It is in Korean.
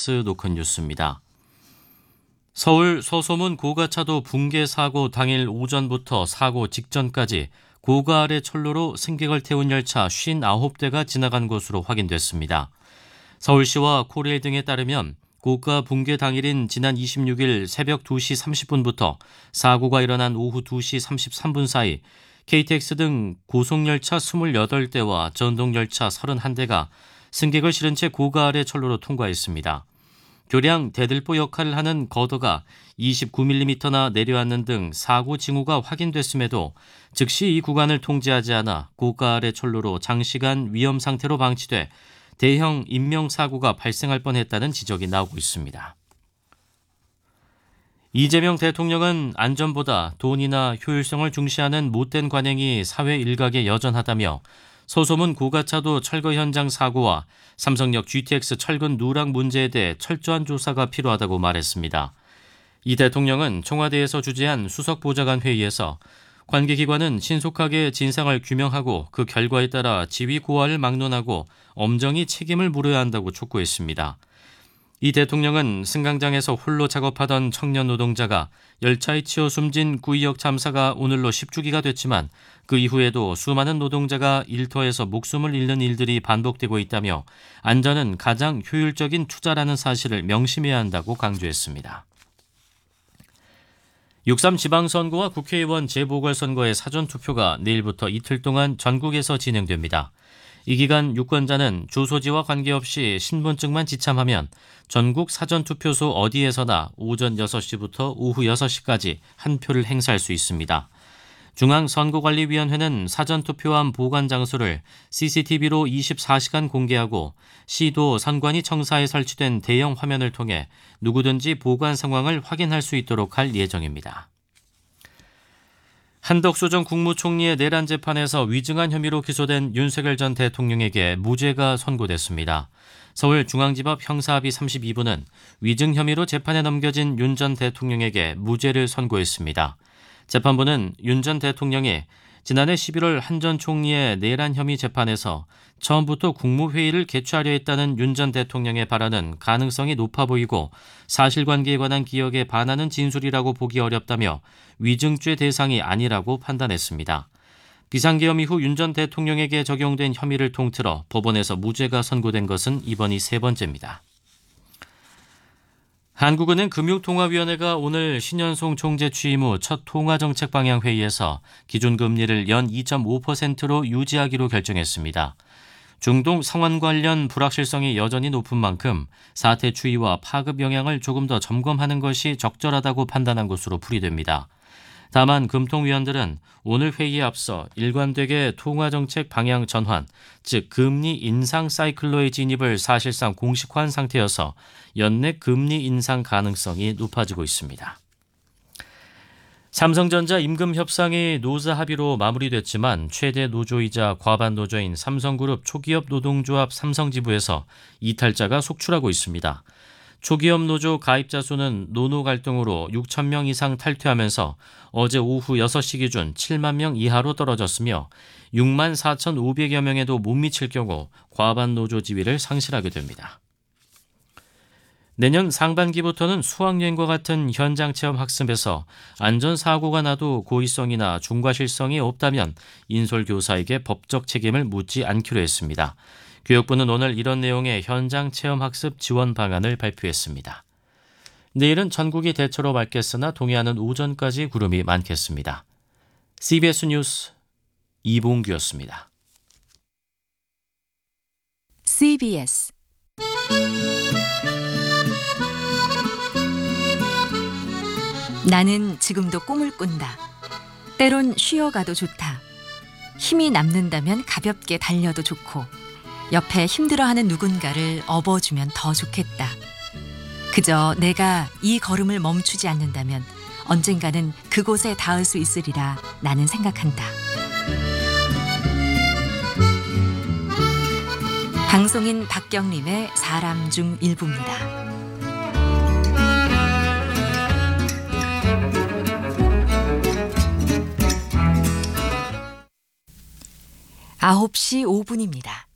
CBS 노컷 뉴스입니다. 서울 서소문 고가차도 붕괴 사고 당일 오전부터 사고 직전까지 고가 아래 철로로 승객을 태운 열차 59대가 지나간 것으로 확인됐습니다. 서울시와 코레일 등에 따르면 고가 붕괴 당일인 지난 26일 새벽 2시 30분부터 사고가 일어난 오후 2시 33분 사이 KTX 등 고속열차 28대와 전동열차 31대가 승객을 실은 채 고가 아래 철로로 통과했습니다. 교량 대들보 역할을 하는 거더가 29mm나 내려앉는 등 사고 징후가 확인됐음에도 즉시 이 구간을 통제하지 않아 고가 아래 철로로 장시간 위험 상태로 방치돼 대형 인명사고가 발생할 뻔했다는 지적이 나오고 있습니다. 이재명 대통령은 안전보다 돈이나 효율성을 중시하는 못된 관행이 사회 일각에 여전하다며 서소문 고가차도 철거 현장 사고와 삼성역 GTX 철근 누락 문제에 대해 철저한 조사가 필요하다고 말했습니다. 이 대통령은 청와대에서 주재한 수석보좌관 회의에서 관계기관은 신속하게 진상을 규명하고 그 결과에 따라 지위 고하를 막론하고 엄정히 책임을 물어야 한다고 촉구했습니다. 이 대통령은 승강장에서 홀로 작업하던 청년 노동자가 열차에 치여 숨진 구의역 참사가 오늘로 10주기가 됐지만 그 이후에도 수많은 노동자가 일터에서 목숨을 잃는 일들이 반복되고 있다며 안전은 가장 효율적인 투자라는 사실을 명심해야 한다고 강조했습니다. 6.3 지방선거와 국회의원 재보궐선거의 사전투표가 내일부터 이틀 동안 전국에서 진행됩니다. 이 기간 유권자는 주소지와 관계없이 신분증만 지참하면 전국 사전투표소 어디에서나 오전 6시부터 오후 6시까지 한 표를 행사할 수 있습니다. 중앙선거관리위원회는 사전투표함 보관 장소를 CCTV로 24시간 공개하고 시도 선관위 청사에 설치된 대형 화면을 통해 누구든지 보관 상황을 확인할 수 있도록 할 예정입니다. 한덕수 전 국무총리의 내란 재판에서 위증한 혐의로 기소된 윤석열 전 대통령에게 무죄가 선고됐습니다. 서울중앙지법 형사합의 32부는 위증 혐의로 재판에 넘겨진 윤 전 대통령에게 무죄를 선고했습니다. 재판부는 윤 전 대통령이 지난해 11월 한 전 총리의 내란 혐의 재판에서 처음부터 국무회의를 개최하려 했다는 윤 전 대통령의 발언은 가능성이 높아 보이고 사실관계에 관한 기억에 반하는 진술이라고 보기 어렵다며 위증죄 대상이 아니라고 판단했습니다. 비상계엄 이후 윤 전 대통령에게 적용된 혐의를 통틀어 법원에서 무죄가 선고된 것은 이번이 세 번째입니다. 한국은행 금융통화위원회가 오늘 신현송 총재 취임 후 첫 통화정책 방향 회의에서 기준금리를 연 2.5%로 유지하기로 결정했습니다. 중동 상황 관련 불확실성이 여전히 높은 만큼 사태 추이와 파급 영향을 조금 더 점검하는 것이 적절하다고 판단한 것으로 풀이됩니다. 다만 금통위원들은 오늘 회의에 앞서 일관되게 통화정책 방향 전환, 즉 금리 인상 사이클로의 진입을 사실상 공식화한 상태여서 연내 금리 인상 가능성이 높아지고 있습니다. 삼성전자 임금 협상이 노사 합의로 마무리됐지만 최대 노조이자 과반 노조인 삼성그룹 초기업 노동조합 삼성지부에서 이탈자가 속출하고 있습니다. 초기업 노조 가입자 수는 노노 갈등으로 6천 명 이상 탈퇴하면서 어제 오후 6시 기준 7만 명 이하로 떨어졌으며 6만 4,500여 명에도 못 미칠 경우 과반 노조 지위를 상실하게 됩니다. 내년 상반기부터는 수학여행과 같은 현장 체험 학습에서 안전사고가 나도 고의성이나 중과실성이 없다면 인솔교사에게 법적 책임을 묻지 않기로 했습니다. 교육부는 오늘 이런 내용의 현장 체험 학습 지원 방안을 발표했습니다. 내일은 전국이 대체로 맑겠으나 동해안은 오전까지 구름이 많겠습니다. CBS 뉴스 이봉규였습니다. CBS 나는 지금도 꿈을 꾼다. 때론 쉬어가도 좋다. 힘이 남는다면 가볍게 달려도 좋고 옆에 힘들어하는 누군가를 업어주면 더 좋겠다. 그저 내가 이 걸음을 멈추지 않는다면 언젠가는 그곳에 닿을 수 있으리라 나는 생각한다. 방송인 박경림의 사람 중 일부입니다. 9시 5분입니다.